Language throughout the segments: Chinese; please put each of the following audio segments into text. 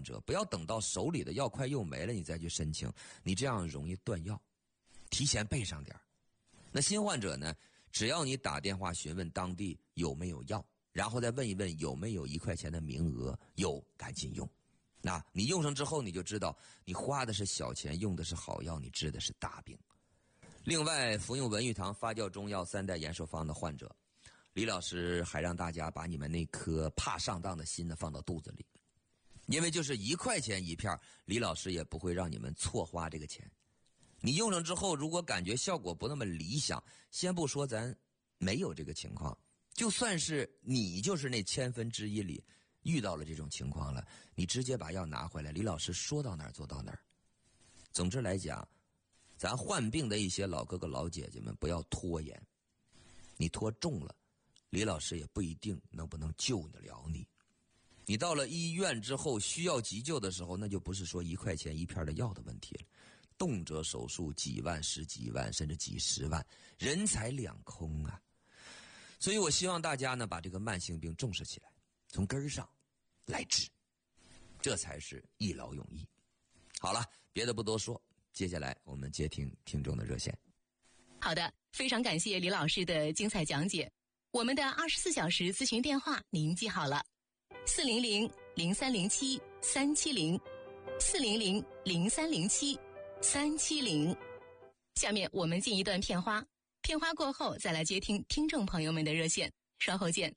者，不要等到手里的药快用没了你再去申请，你这样容易断药，提前备上点。那新患者呢，只要你打电话询问当地有没有药，然后再问一问有没有1块钱的名额，有赶紧用。那你用上之后你就知道你花的是小钱，用的是好药，你治的是大病。另外，服用文玉堂发酵中药3代延寿方的患者，李老师还让大家把你们那颗怕上当的心呢放到肚子里，因为就是1块钱一片，李老师也不会让你们错花这个钱。你用上之后，如果感觉效果不那么理想，先不说咱没有这个情况，就算是你就是那1/1000里遇到了这种情况了，你直接把药拿回来，李老师说到哪儿做到哪儿。总之来讲，咱患病的一些老哥哥老姐姐们不要拖延，你拖重了，李老师也不一定能不能救得了你。你到了医院之后需要急救的时候，那就不是说1块钱一片的药的问题了，动辄手术几万、10几万甚至几十万，人财两空啊。所以我希望大家呢把这个慢性病重视起来，从根儿上来治，这才是一劳永逸。好了，别的不多说，接下来我们接听听众的热线。 好的，非常感谢李老师的精彩讲解。我们的24小时咨询电话您记好了，400-0307-370，400-0307-370。下面我们进一段片花，片花过后再来接听听众朋友们的热线，稍后见。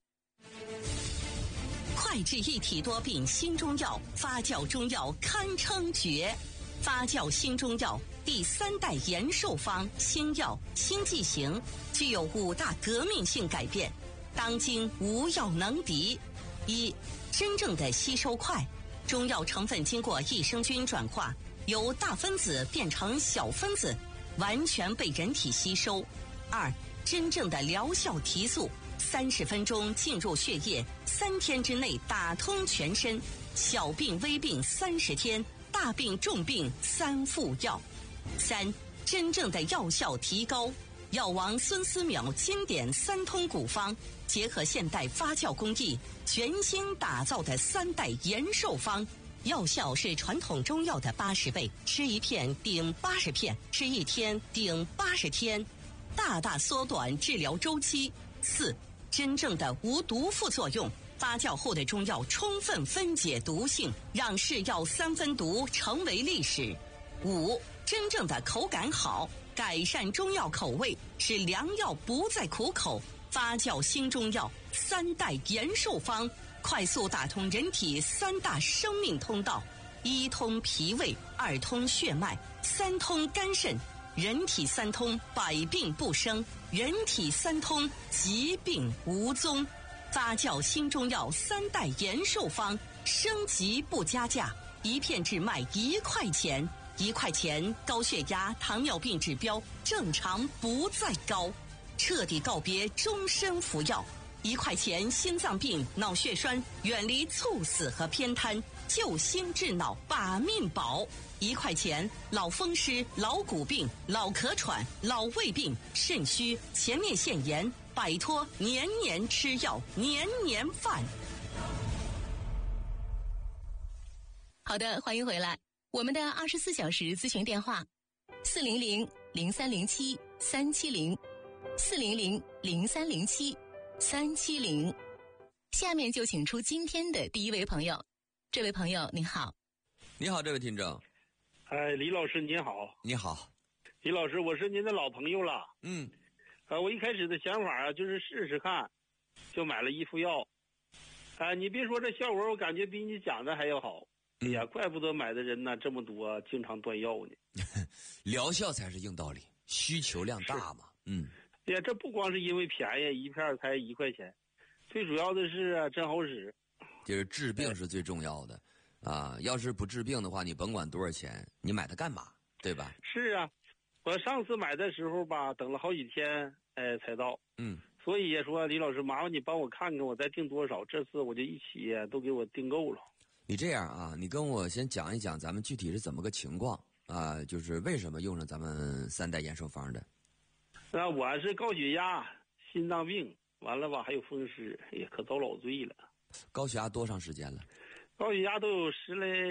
快治一体多病新中药，发酵中药堪称绝。发酵新中药第3代延寿方新药新剂型，具有5大革命性改变，当今无药能敌。一、真正的吸收快，中药成分经过益生菌转化，由大分子变成小分子，完全被人体吸收。2、真正的疗效提速，30分钟进入血液，3天之内打通全身，小病微病30天，大病重病3副药。3、真正的药效提高，药王孙思邈经典3通古方，结合现代发酵工艺，全新打造的3代延寿方，药效是传统中药的80倍，吃1片顶80片，吃1天顶80天，大大缩短治疗周期。4、真正的无毒副作用，发酵后的中药充分分解毒性，让是药3分毒成为历史。5、真正的口感好，改善中药口味，使良药不再苦口。发酵新中药3代延寿方，快速打通人体3大生命通道：1通脾胃，2通血脉，3通肝肾。人体3通，百病不生；人体3通，疾病无踪。发酵新中药3代延寿方，升级不加价，1片只卖1块钱，1块钱高血压、糖尿病指标正常不再高，彻底告别终身服药。1块钱心脏病、脑血栓远离猝死和偏瘫，救心治脑把命保。1块钱老风湿、老骨病、老咳喘、老胃病、肾虚、前列腺炎，摆脱年年吃药、年年犯。 好的，欢迎回来。我们的24小时咨询电话400-0307-370，400-0307-370。下面就请出今天的第一位朋友。这位朋友您好。 你好，这位听众。 李老师您好。 你好。 李老师，我是您的老朋友了。我一开始的想法啊，就是试试看，就买了1副药。你别说这效果，我感觉比你讲的还要好。哎呀，怪不得买的人呢这么多，经常断药呢。 疗效才是硬道理，需求量大嘛。 呀，这不光是因为便宜，1片才1块钱，最主要的是真好使。 就是治病是最重要的啊！要是不治病的话，你甭管多少钱，你买它干嘛？对吧？ 是啊，我上次买的时候吧，等了好几天，才到。所以也说李老师，麻烦你帮我看看，我再订多少？这次我就一起都给我订够了。 你这样啊，你跟我先讲一讲咱们具体是怎么个情况啊？就是为什么用上咱们3代延寿方的？ 我是高血压、心脏病，完了吧还有风湿，也可遭老罪了。 高血压多长时间了？ 高血压都有10来